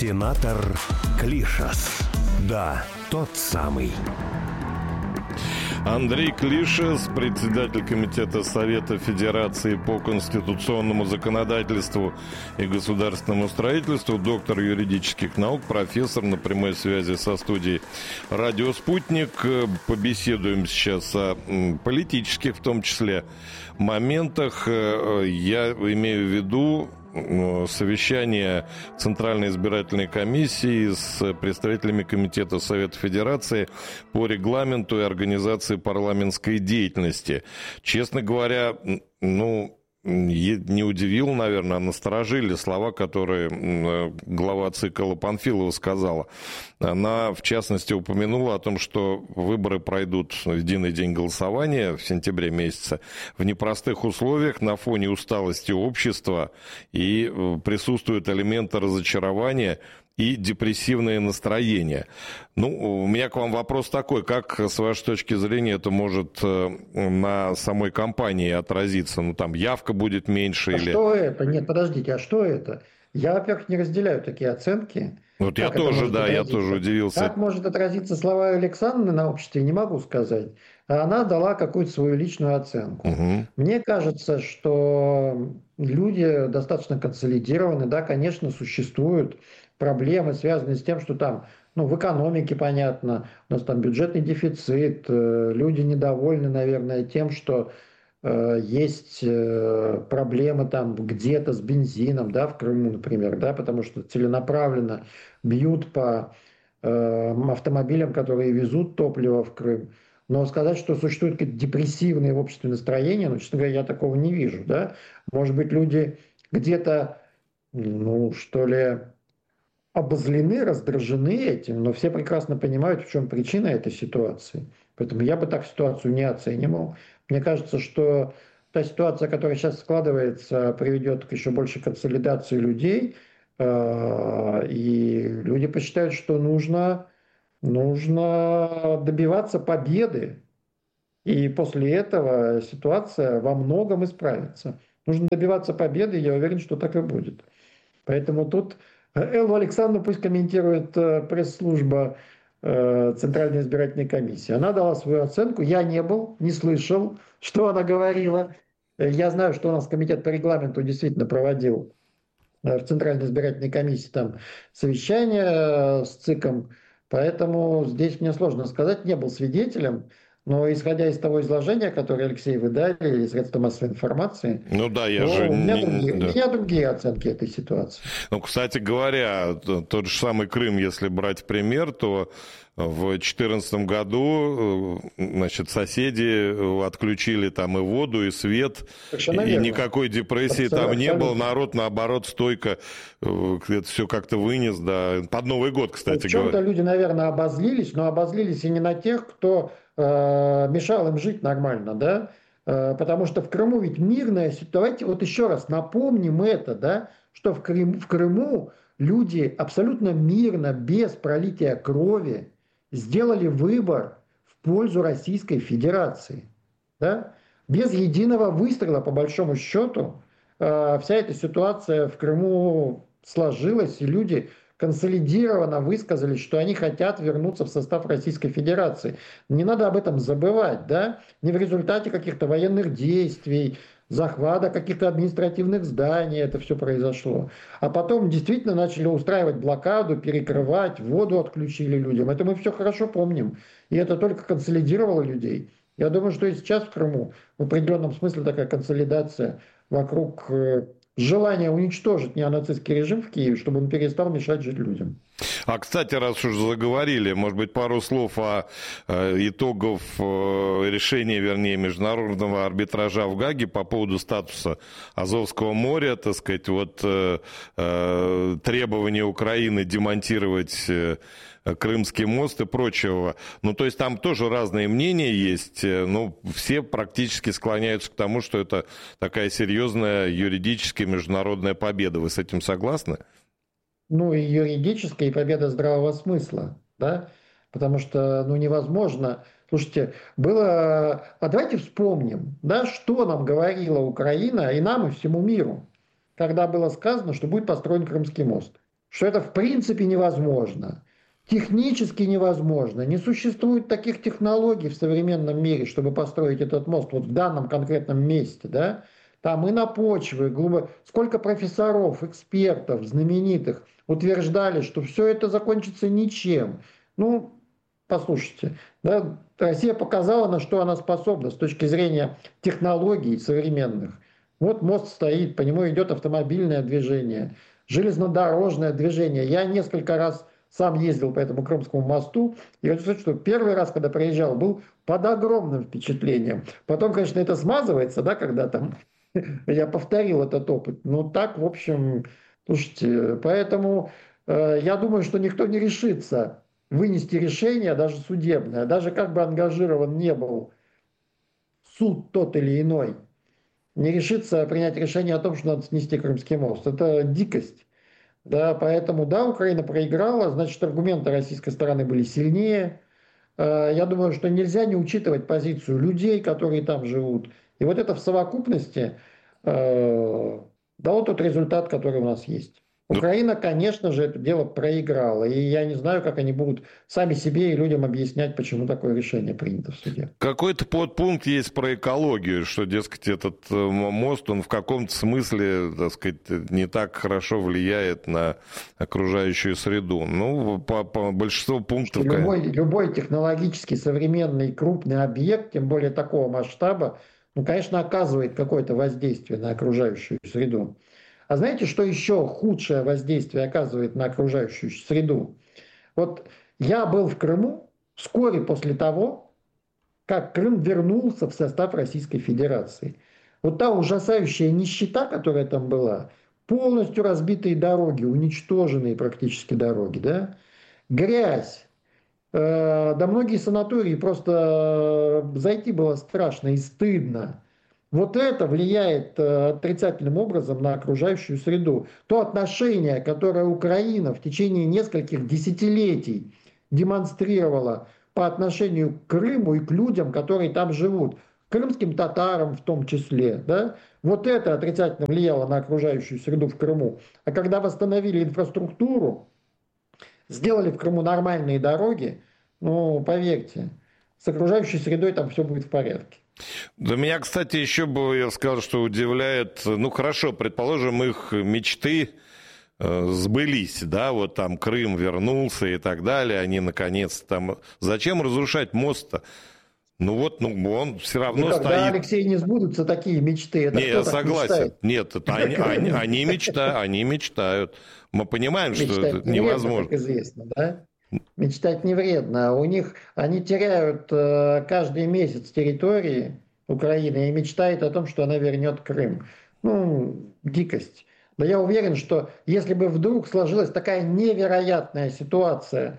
Сенатор Клишес. Да, тот самый. Андрей Клишес, председатель Комитета Совета Федерации по конституционному законодательству и государственному строительству, доктор юридических наук, профессор, на прямой связи со студией «Радио Спутник». Побеседуем сейчас о политических, в том числе, моментах. Я имею в виду совещание Центральной избирательной комиссии с представителями Комитета Совета Федерации по регламенту и организации парламентской деятельности. Честно говоря, не удивил, наверное, а насторожили слова, которые глава ЦИК Алла Памфилова сказала. Она, в частности, упомянула о том, что выборы пройдут в единый день голосования в сентябре месяце в непростых условиях на фоне усталости общества, и присутствуют элементы разочарования и депрессивное настроение. У меня к вам вопрос такой: как, с вашей точки зрения, это может на самой кампании отразиться? Явка будет меньше или... Что это? Нет, подождите, а что это? Я, во-первых, не разделяю такие оценки. Вот я тоже, я тоже удивился. Как может отразиться слова Александры на обществе, не могу сказать. Она дала какую-то свою личную оценку. Угу. Мне кажется, что люди достаточно консолидированы. Да, конечно, существуют проблемы, связанные с тем, что там, в экономике, понятно, у нас там бюджетный дефицит, люди недовольны, наверное, тем, что есть проблемы там где-то с бензином, да, в Крыму, например, да, потому что целенаправленно бьют по автомобилям, которые везут топливо в Крым. Но сказать, что существуют какие-то депрессивные в обществе настроения, честно говоря, я такого не вижу, да. Может быть, люди где-то, обозлены, раздражены этим, но все прекрасно понимают, в чем причина этой ситуации. Поэтому я бы так ситуацию не оценивал. Мне кажется, что та ситуация, которая сейчас складывается, приведет к еще большей консолидации людей, и люди посчитают, что нужно добиваться победы. И после этого ситуация во многом исправится. Нужно добиваться победы, я уверен, что так и будет. Поэтому тут Эллу Александровну пусть комментирует пресс-служба Центральной избирательной комиссии. Она дала свою оценку, я не был, не слышал, что она говорила. Я знаю, что у нас комитет по регламенту действительно проводил в Центральной избирательной комиссии там совещание с ЦИКом, поэтому здесь мне сложно сказать, не был свидетелем. Но исходя из того изложения, которое, Алексей, вы дали, или средства массовой информации, у меня другие оценки этой ситуации. Кстати говоря, тот же самый Крым, если брать пример, то в 2014 году, соседи отключили там и воду, и свет, и никакой депрессии там не было. Народ, наоборот, стойко это все как-то вынес, да, под Новый год, кстати говоря. В чем-то люди, наверное, обозлились, но обозлились и не на тех, кто мешал им жить нормально, да, потому что в Крыму ведь мирная ситуация. Давайте вот еще раз напомним это, да, что в Крыму люди абсолютно мирно, без пролития крови сделали выбор в пользу Российской Федерации, да, без единого выстрела, по большому счету, вся эта ситуация в Крыму сложилась, и люди консолидированно высказали, что они хотят вернуться в состав Российской Федерации. Не надо об этом забывать, да? Не в результате каких-то военных действий, захвата каких-то административных зданий это все произошло. А потом действительно начали устраивать блокаду, перекрывать, воду отключили людям. Это мы все хорошо помним. И это только консолидировало людей. Я думаю, что и сейчас в Крыму в определенном смысле такая консолидация вокруг желание уничтожить неонацистский режим в Киеве, чтобы он перестал мешать жить людям. А, кстати, раз уж заговорили, может быть, пару слов о итогах решения, международного арбитража в Гааге по поводу статуса Азовского моря, требования Украины демонтировать Крымский мост и прочего. То есть там тоже разные мнения есть, но все практически склоняются к тому, что это такая серьезная юридическая международная победа. Вы с этим согласны? И юридическая, и победа здравого смысла, да, потому что, невозможно. Слушайте, было... А давайте вспомним, да, что нам говорила Украина, и нам, и всему миру, когда было сказано, что будет построен Крымский мост. что это в принципе невозможно. Технически невозможно. Не существует таких технологий в современном мире, чтобы построить этот мост вот в данном конкретном месте. Да? Там и на почве, сколько профессоров, экспертов, знаменитых утверждали, что все это закончится ничем. Ну, послушайте, да, Россия показала, на что она способна с точки зрения технологий современных. Вот мост стоит, по нему идет автомобильное движение, железнодорожное движение. Я несколько раз сам ездил по этому Крымскому мосту, и хочу сказать, что первый раз, когда проезжал, был под огромным впечатлением. Потом, конечно, это смазывается, да, когда там я повторил этот опыт. Но так, в общем, слушайте, поэтому я думаю, что никто не решится вынести решение, даже судебное, даже как бы ангажирован не был суд тот или иной, не решится принять решение о том, что надо снести Крымский мост. Это дикость. Да, поэтому, да, Украина проиграла, значит, аргументы российской стороны были сильнее. Я думаю, что нельзя не учитывать позицию людей, которые там живут. И вот это в совокупности дало тот результат, который у нас есть. Украина, конечно же, это дело проиграла. И я не знаю, как они будут сами себе и людям объяснять, почему такое решение принято в суде. Какой-то подпункт есть про экологию, что, дескать, этот мост, он в каком-то смысле, так сказать, не так хорошо влияет на окружающую среду. Ну, по большинству пунктов... Любой технологически современный крупный объект, тем более такого масштаба, ну, конечно, оказывает какое-то воздействие на окружающую среду. А знаете, что еще худшее воздействие оказывает на окружающую среду? Вот я был в Крыму вскоре после того, как Крым вернулся в состав Российской Федерации. Вот та ужасающая нищета, которая там была, полностью разбитые дороги, уничтоженные практически дороги, да? Грязь. Да многие санатории просто зайти было страшно и стыдно. Вот это влияет отрицательным образом на окружающую среду. То отношение, которое Украина в течение нескольких десятилетий демонстрировала по отношению к Крыму и к людям, которые там живут, крымским татарам в том числе, да, вот это отрицательно влияло на окружающую среду в Крыму. А когда восстановили инфраструктуру, сделали в Крыму нормальные дороги, ну, поверьте, с окружающей средой там все будет в порядке. Да меня, кстати, еще бы, я сказал, что удивляет, ну хорошо, предположим, их мечты сбылись, да, вот там Крым вернулся и так далее, они наконец-то там... Зачем разрушать мост-то? Ну вот, ну он все равно стоит. Когда, Алексей, не сбудутся такие мечты. Это не, я согласен. Нет, это они мечтают. Мы понимаем, что это невозможно. Как известно, да? Мечтать не вредно. У них они теряют каждый месяц территории Украины и мечтают о том, что она вернет Крым. Ну, дикость. Да я уверен, что если бы вдруг сложилась такая невероятная ситуация,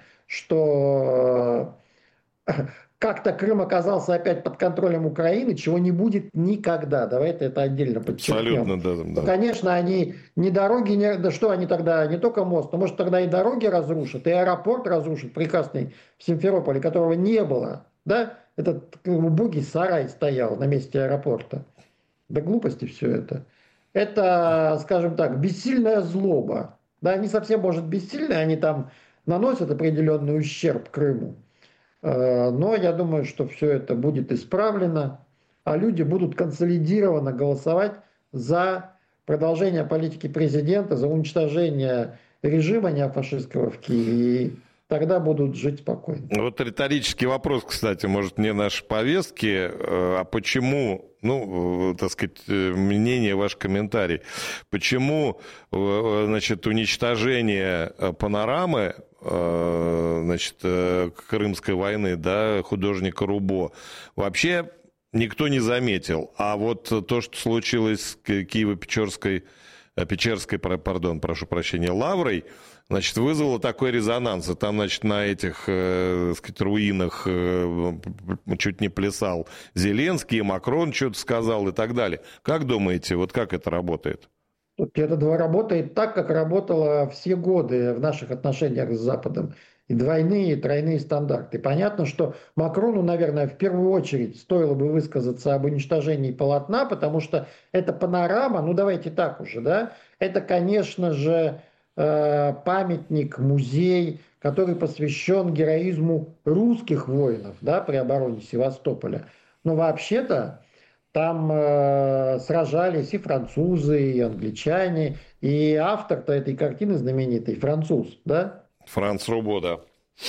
что как-то Крым оказался опять под контролем Украины, чего не будет никогда. Давайте это отдельно подчеркнем. Абсолютно, да. Конечно, они не дороги, да что они тогда, не только мост, но может тогда и дороги разрушат, и аэропорт разрушат, прекрасный в Симферополе, которого не было. Да? Этот убогий сарай стоял на месте аэропорта. Да глупости все это. Это, скажем так, бессильная злоба. Да, не совсем, может, бессильная, они там наносят определенный ущерб Крыму. Но я думаю, что все это будет исправлено, а люди будут консолидированно голосовать за продолжение политики президента, за уничтожение режима неофашистского в Киеве. И тогда будут жить спокойно. Вот риторический вопрос, кстати, может, не нашей повестки, а почему, ну, так сказать, мнение, ваш комментарий, почему, значит, уничтожение панорамы, значит, Крымской войны, да, художника Рубо, вообще никто не заметил. А вот то, что случилось с Киево-Печерской, пардон, прошу прощения, лаврой, значит, вызвало такой резонанс. И там, значит, на этих, так сказать, руинах чуть не плясал Зеленский, Макрон что-то сказал и так далее. Как думаете, вот как это работает? Это работает так, как работало все годы в наших отношениях с Западом. И двойные, и тройные стандарты. Понятно, что Макрону, наверное, в первую очередь стоило бы высказаться об уничтожении полотна, потому что эта панорама, ну давайте так уже, да, это, конечно же, памятник, музей, который посвящен героизму русских воинов, да, при обороне Севастополя. Но вообще-то там сражались и французы, и англичане, и автор-то этой картины знаменитый француз, да? Франц Рубо, да.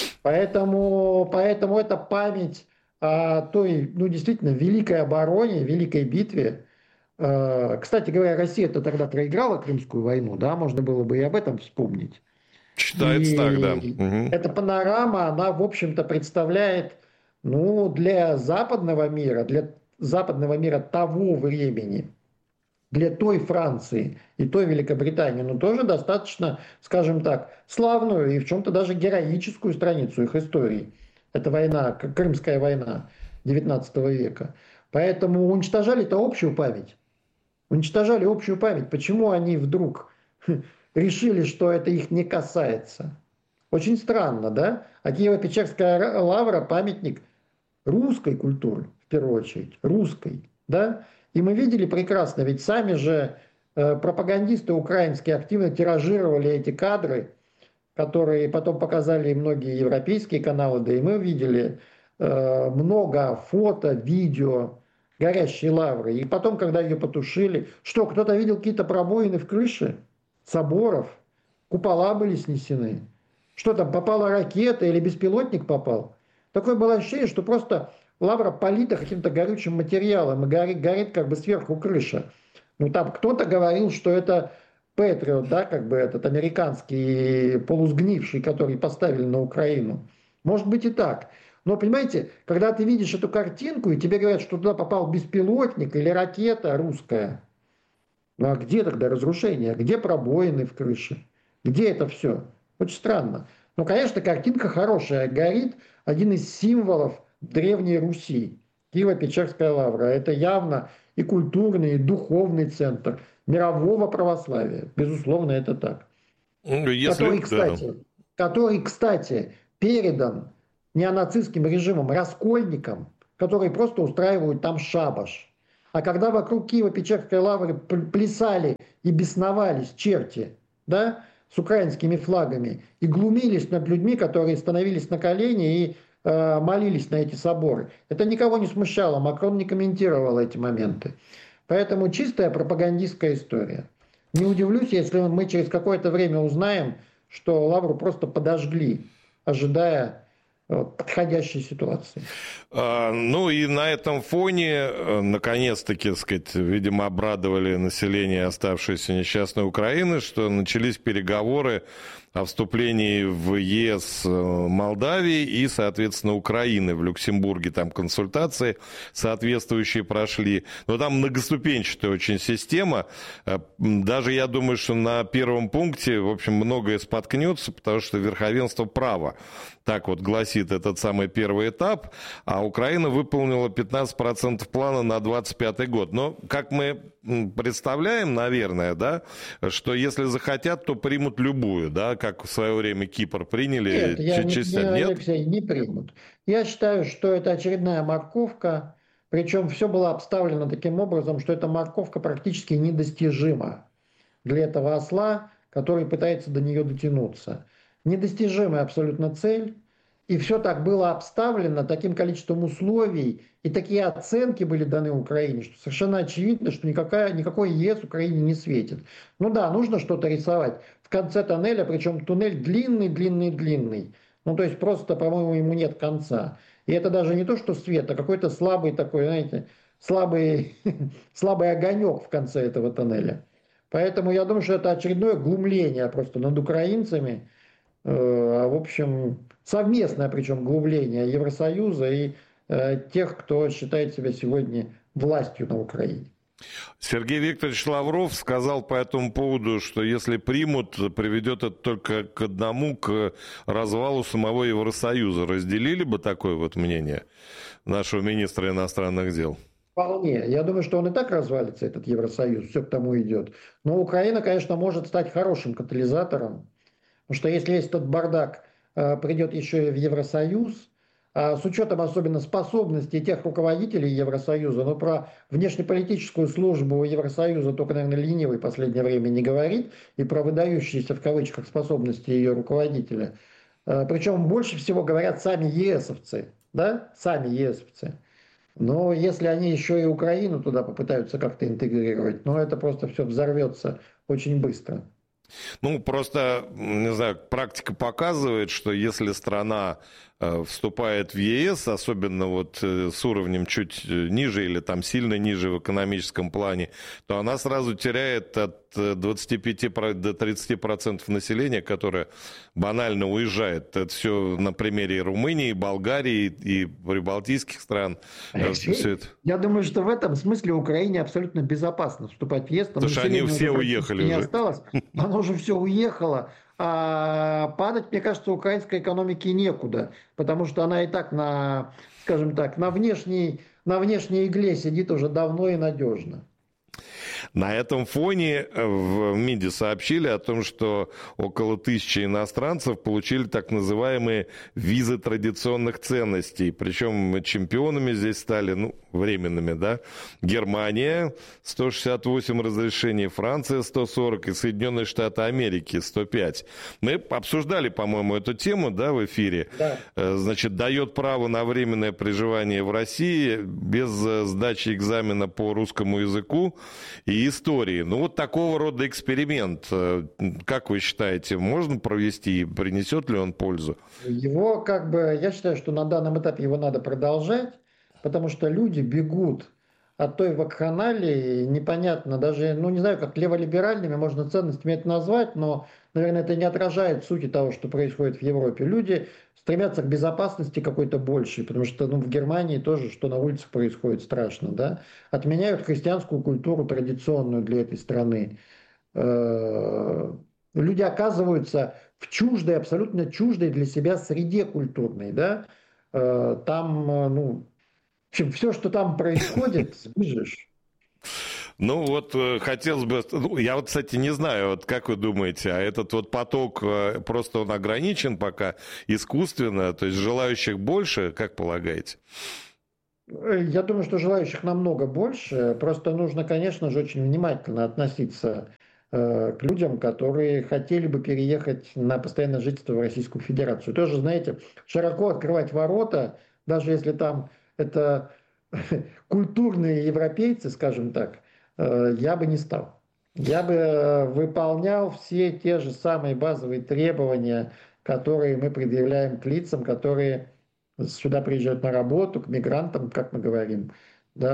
Поэтому это память о той, ну, действительно, великой обороне, великой битве. Кстати говоря, Россия-то тогда проиграла Крымскую войну, да, можно было бы и об этом вспомнить. Считается так, да. И эта панорама, она, в общем-то, представляет, ну, для западного мира того времени, для той Франции и той Великобритании, ну, тоже достаточно, скажем так, славную и в чем-то даже героическую страницу их истории. Это война, Крымская война XIX века. Поэтому уничтожали-то общую память. Уничтожали общую память. Почему они вдруг решили, что это их не касается? Очень странно, да? А Киево-Печерская лавра – памятник русской культуры, в первую очередь, русской, да? И мы видели прекрасно, ведь сами же пропагандисты украинские активно тиражировали эти кадры, которые потом показали и многие европейские каналы, да и мы видели много фото, видео горящей лавры. И потом, когда ее потушили, что, кто-то видел какие-то пробоины в крыше соборов, купола были снесены. Что там, попала ракета или беспилотник попал? Такое было ощущение, что просто лавра полита каким-то горючим материалом и горит как бы сверху крыша. Ну там кто-то говорил, что это Патриот, да, как бы этот американский полусгнивший, который поставили на Украину. Может быть и так. Но, понимаете, когда ты видишь эту картинку, и тебе говорят, что туда попал беспилотник или ракета русская, ну а где тогда разрушение? Где пробоины в крыше? Где это все? Очень странно. Ну, конечно, картинка хорошая. Горит один из символов Древней Руси. Киево-Печерская лавра. Это явно и культурный, и духовный центр мирового православия. Безусловно, это так. Если, Который, кстати, передан неонацистским режимом раскольникам, которые просто устраивают там шабаш. А когда вокруг Киево-Печерской лавры плясали и бесновались черти, да, с украинскими флагами, и глумились над людьми, которые становились на колени и молились на эти соборы, это никого не смущало, Макрон не комментировал эти моменты. Поэтому чистая пропагандистская история. Не удивлюсь, если мы через какое-то время узнаем, что лавру просто подожгли, ожидая подходящей ситуации. Ну и на этом фоне, наконец-таки, так сказать, видимо, обрадовали население оставшейся несчастной Украины, что начались переговоры о вступлении в ЕС Молдавии и, соответственно, Украины в Люксембурге. Там консультации соответствующие прошли. Но там многоступенчатая очень система. Даже я думаю, что на первом пункте, в общем, многое споткнется, потому что верховенство права. Так вот гласит этот самый первый этап. А Украина выполнила 15% плана на 2025 год. Но, как мы представляем, наверное, да, что если захотят, то примут любую, да, как в свое время Кипр приняли. Нет, Алексей, не примут. Я считаю, что это очередная морковка, причем все было обставлено таким образом, что эта морковка практически недостижима для этого осла, который пытается до нее дотянуться. Недостижимая абсолютно цель. И все так было обставлено таким количеством условий, и такие оценки были даны Украине, что совершенно очевидно, что никакой ЕС Украине не светит. Ну да, нужно что-то рисовать в конце тоннеля, причем туннель длинный, длинный, длинный. Ну то есть просто, по-моему, ему нет конца. И это даже не то, что свет, а какой-то слабый такой, знаете, слабый огонек в конце этого тоннеля. Поэтому я думаю, что это очередное глумление просто над украинцами. В общем, совместное причем глумление Евросоюза и тех, кто считает себя сегодня властью на Украине. Сергей Викторович Лавров сказал по этому поводу, что если примут, приведет это только к одному, к развалу самого Евросоюза. Разделили бы такое вот мнение нашего министра иностранных дел? Вполне. Я думаю, что он и так развалится, этот Евросоюз, все к тому идет. Но Украина, конечно, может стать хорошим катализатором. Потому что если весь этот бардак придет еще и в Евросоюз, с учетом особенно способностей тех руководителей Евросоюза, но про внешнеполитическую службу Евросоюза только, наверное, ленивый в последнее время не говорит, и про выдающиеся в кавычках способности ее руководителя. Причем больше всего говорят сами ЕСовцы, да, сами ЕСовцы. Но если они еще и Украину туда попытаются как-то интегрировать, ну это просто все взорвется очень быстро. Ну, просто, не знаю, практика показывает, что если страна вступает в ЕС, особенно вот с уровнем чуть ниже или там сильно ниже в экономическом плане, то она сразу теряет от 25 до 30% населения, которое банально уезжает. Это все на примере Румынии, Болгарии и прибалтийских стран. Все это. Я думаю, что в этом смысле Украине абсолютно безопасно вступать в ЕС. Потому что они все уехали не уже. осталось, оно уже все уехало. А падать, мне кажется, украинской экономике некуда, потому что она и так на, скажем так, на внешней игле сидит уже давно и надежно. На этом фоне в МИДе сообщили о том, что около 1000 иностранцев получили так называемые визы традиционных ценностей. Причем чемпионами здесь стали, ну, временными, да, Германия 168 разрешений, Франция 140 и Соединенные Штаты Америки 105. Мы обсуждали, по-моему, эту тему, да, в эфире. Да. Значит, дает право на временное проживание в России без сдачи экзамена по русскому языку и истории. Ну, вот такого рода эксперимент, как вы считаете, можно провести и принесет ли он пользу? Его я считаю, что на данном этапе его надо продолжать, потому что люди бегут от той вакханалии, непонятно, даже, ну, не знаю, как леволиберальными можно ценностями это назвать, но, наверное, это не отражает сути того, что происходит в Европе. Люди стремятся к безопасности какой-то большей, потому что, ну, в Германии тоже, что на улицах происходит, страшно, да. Отменяют христианскую культуру традиционную для этой страны. Люди оказываются в чуждой, абсолютно чуждой для себя среде культурной, да. Там, ну, все, что там происходит, сбежишь. Ну вот хотелось бы, ну, я вот, кстати, не знаю, вот как вы думаете, а этот вот поток просто он ограничен пока искусственно, то есть желающих больше, как полагаете? Я думаю, что желающих намного больше, просто нужно, конечно же, очень внимательно относиться к людям, которые хотели бы переехать на постоянное жительство в Российскую Федерацию. Тоже, знаете, широко открывать ворота, даже если там это культурные европейцы, скажем так, я бы не стал. Я бы выполнял все те же самые базовые требования, которые мы предъявляем к лицам, которые сюда приезжают на работу, к мигрантам, как мы говорим. Да,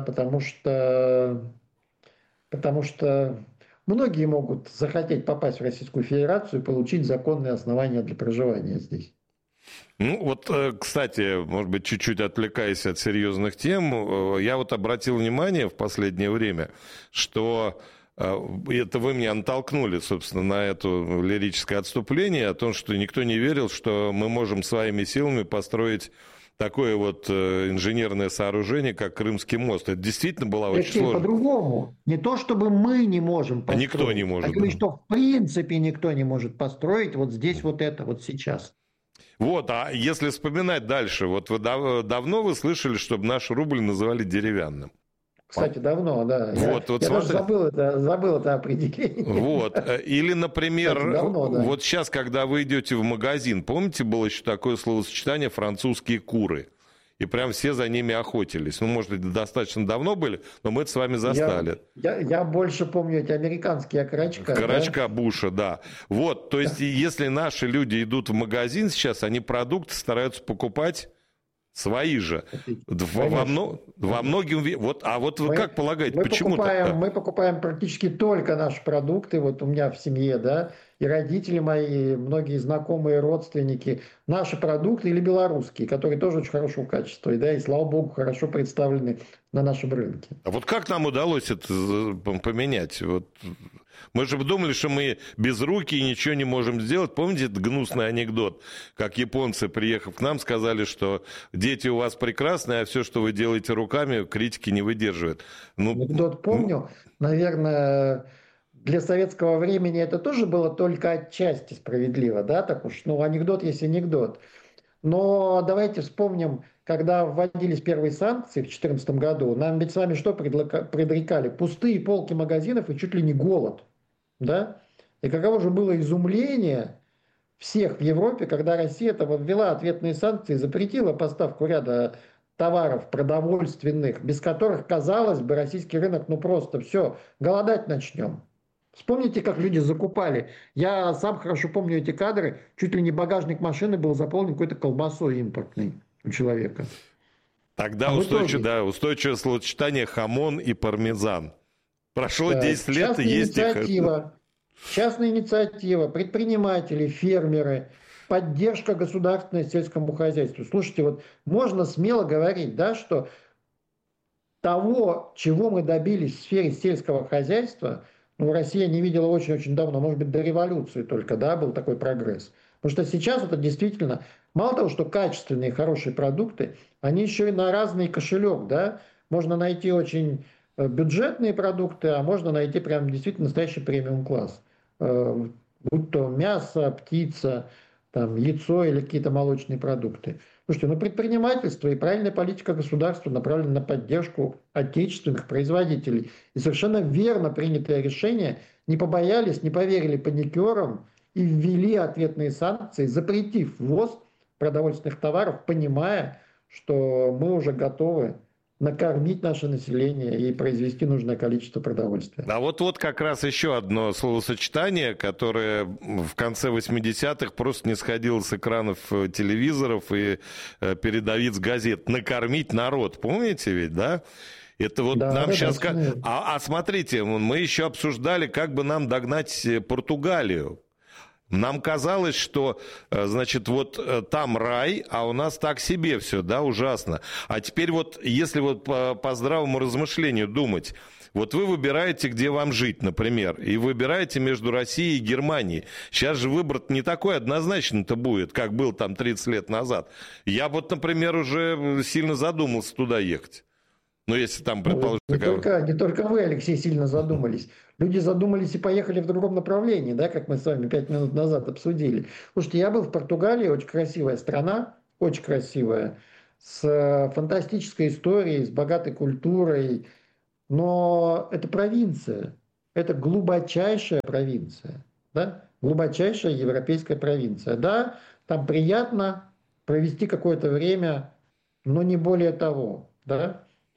потому что многие могут захотеть попасть в Российскую Федерацию и получить законные основания для проживания здесь. Ну вот, кстати, может быть, чуть-чуть отвлекаясь от серьезных тем, я вот обратил внимание в последнее время, что это вы меня натолкнули, собственно, на это лирическое отступление о том, что никто не верил, что мы можем своими силами построить такое вот инженерное сооружение, как Крымский мост. Это действительно была очень сложно. По-другому. Не то, чтобы мы не можем построить. Никто не может. А говорю, что в принципе никто не может построить вот здесь вот это вот сейчас. Вот, а если вспоминать дальше, вот вы давно вы слышали, чтобы наш рубль называли деревянным? Кстати, давно, да. Вот, я даже забыл это определение. Вот. Или, например, кстати, давно, да. Вот сейчас, когда вы идете в магазин, помните, было еще такое словосочетание «французские куры»? И прям все за ними охотились. Ну, может быть, достаточно давно были, но мы это с вами застали. Я больше помню эти американские окорочка. Окорочка Буша, да. Вот, то есть, если наши люди идут в магазин сейчас, они продукты стараются покупать свои же. Во многим... Вот, а вот вы как полагаете, почему так? Мы покупаем практически только наши продукты. Вот у меня в семье, да, и родители мои, многие знакомые, родственники, наши продукты или белорусские, которые тоже очень хорошего качества, и, да, и слава богу, хорошо представлены на нашем рынке. А вот как нам удалось это поменять? Вот мы же думали, что мы без руки и ничего не можем сделать. Помните этот гнусный анекдот, как японцы, приехав к нам, сказали, что дети у вас прекрасные, а все, что вы делаете руками, критики не выдерживает. Анекдот помню, наверное... Для советского времени это тоже было только отчасти справедливо, да, так уж, ну, анекдот есть анекдот. Но давайте вспомним когда вводились первые санкции в 2014 году, нам ведь с вами что предрекали? Пустые полки магазинов и чуть ли не голод. Да? И каково же было изумление всех в Европе, когда Россия ввела ответные санкции, запретила поставку ряда товаров продовольственных, без которых, казалось бы, российский рынок, ну просто все, голодать начнем. Вспомните, как люди закупали. Я сам хорошо помню эти кадры. Чуть ли не багажник машины был заполнен какой-то колбасой импортной у человека. Тогда устойчивое словосочетание хамон и пармезан. Прошло 10 лет, и есть их. Частная инициатива, предприниматели, фермеры, поддержка государственной сельскому хозяйству. Слушайте, вот можно смело говорить, да, что того, чего мы добились в сфере сельского хозяйства, Россия не видела очень-очень давно, может быть, до революции только, да, был такой прогресс. Потому что сейчас это действительно, мало того, что качественные, хорошие продукты, они еще и на разный кошелек, да, можно найти очень бюджетные продукты, а можно найти прям действительно настоящий премиум-класс. Будь то мясо, птица, там, яйцо или какие-то молочные продукты. Слушайте, предпринимательство и правильная политика государства направлена на поддержку отечественных производителей. И совершенно верно принятое решение, не побоялись, не поверили паникерам и ввели ответные санкции, запретив ввоз продовольственных товаров, понимая, что мы уже готовы накормить наше население и произвести нужное количество продовольствия. А вот как раз еще одно словосочетание, которое в конце 80-х просто не сходило с экранов телевизоров и передовиц газет. Накормить народ. Помните ведь, да? Это вот нам сейчас... А смотрите, мы еще обсуждали, как бы нам догнать Португалию. Нам казалось, что, значит, вот там рай, а у нас так себе все, да, ужасно. А теперь вот, если вот по здравому размышлению думать, вот вы выбираете, где вам жить, например, и выбираете между Россией и Германией. Сейчас же выбор не такой однозначно-то будет, как был там 30 лет назад. Я вот, например, уже сильно задумался туда ехать. Ну, если там, предположим... Не только вы, Алексей, сильно задумались. Люди задумались и поехали в другом направлении, да, как мы с вами 5 минут назад обсудили. Слушайте, я был в Португалии, очень красивая страна, очень красивая, с фантастической историей, с богатой культурой, но это провинция, это глубочайшая провинция, да, глубочайшая европейская провинция. Да, там приятно провести какое-то время, но не более того, да.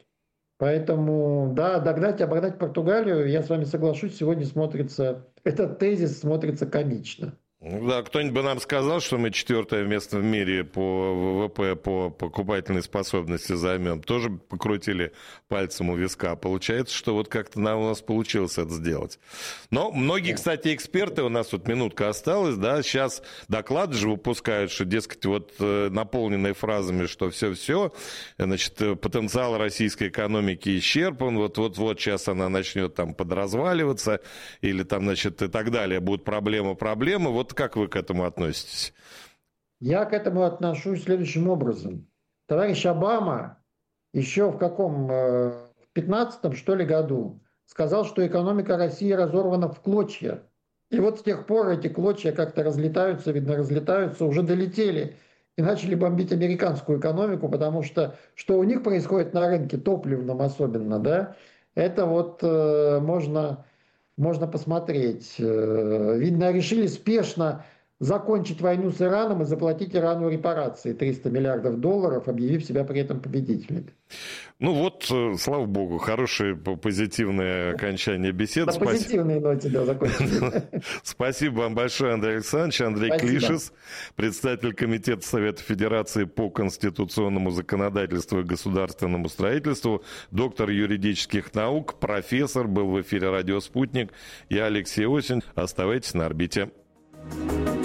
Поэтому, да, обогнать Португалию, я с вами соглашусь, сегодня этот тезис смотрится комично. Да, кто-нибудь бы нам сказал, что мы 4-е место в мире по ВВП, по покупательной способности займем. Тоже покрутили пальцем у виска. Получается, что вот как-то у нас получилось это сделать. Но многие, кстати, эксперты, у нас тут минутка осталась, да, сейчас доклады же выпускают, что, дескать, вот наполненные фразами, что все-все, значит, потенциал российской экономики исчерпан, вот сейчас она начнет там подразваливаться, или там, значит, и так далее, будут проблемы. Вот как вы к этому относитесь? Я к этому отношусь следующим образом. Товарищ Обама еще в 15-м, что ли, году сказал, что экономика России разорвана в клочья. И вот с тех пор эти клочья как-то разлетаются, уже долетели и начали бомбить американскую экономику, потому что у них происходит на рынке, топливном особенно, да, это вот можно посмотреть. Видно, решили спешно закончить войну с Ираном и заплатить Ирану репарации $300 миллиардов, объявив себя при этом победителями. Ну вот, слава богу, хорошее позитивное окончание беседы. На позитивной ноте, да, закончили. Спасибо вам большое, Андрей Александрович. Андрей Клишес, председатель Комитета Совета Федерации по конституционному законодательству и государственному строительству, доктор юридических наук, профессор, был в эфире «Радио Спутник». Я Алексей Осин. Оставайтесь на орбите.